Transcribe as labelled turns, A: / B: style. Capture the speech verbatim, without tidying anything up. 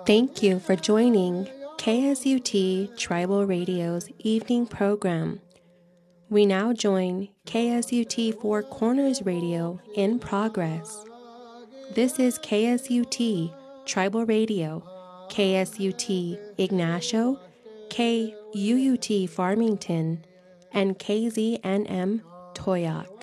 A: Thank you for joining K S U T Tribal Radio's evening program. We now join K S U T Four Corners Radio in progress. This is K S U T Tribal Radio, K S U T Ignacio, K U U T Farmington, and K Z N M Toyac.